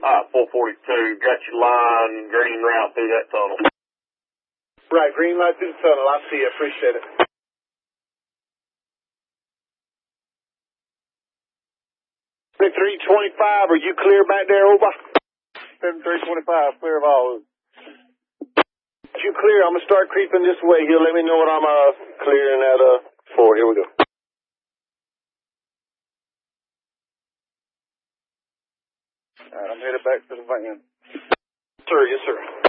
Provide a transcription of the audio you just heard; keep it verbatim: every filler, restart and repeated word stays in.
Uh, four forty-two, got your line, green route through that tunnel. Right, green light through the tunnel. I see you. Appreciate it. three twenty-five, are you clear back there, over? seventy-three twenty-five, clear of all. You clear, I'm going to start creeping this way here. Let me know what I'm uh, clearing at uh, for. Here we go. All right, I'm headed back to the van. Sir, yes, sir.